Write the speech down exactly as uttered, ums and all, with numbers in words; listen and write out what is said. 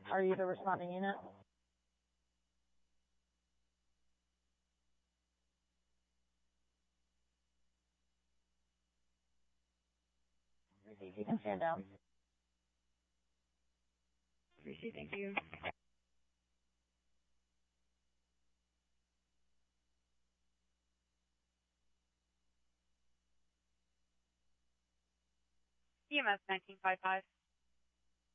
Are you the responding unit? You can stand down. Appreciate it. Thank you. E M S nineteen fifty-five.